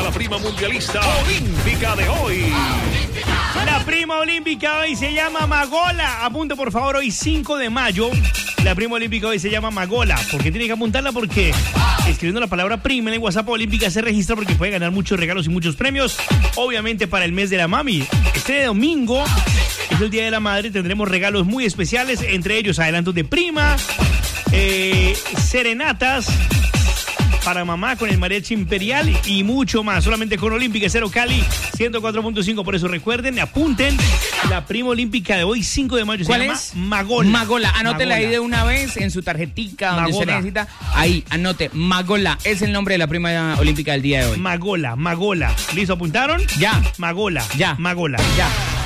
la prima mundialista olímpica de hoy. La prima olímpica hoy se llama Magola. Apunte por favor, hoy 5 de mayo. La prima olímpica hoy se llama Magola. Porque tiene que apuntarla porque escribiendo la palabra prima en el WhatsApp olímpica se registra porque puede ganar muchos regalos y muchos premios. Obviamente para el mes de la mami. Este domingo es el Día de la Madre. Tendremos regalos muy especiales. Entre ellos adelantos de prima, serenatas para mamá con el mariachi imperial y mucho más. Solamente con Olímpica Cero Cali 104.5. Por eso recuerden, apunten la prima olímpica de hoy, 5 de mayo. ¿Cuál se llama es? Magola. Magola. Anótela Magola. ahí de una vez en su tarjetica donde Magola. usted necesita. Ahí, anote. Magola es el nombre de la prima olímpica del día de hoy. Magola. ¿Listo? ¿Apuntaron? Ya. Magola. Ya. Magola. Ya.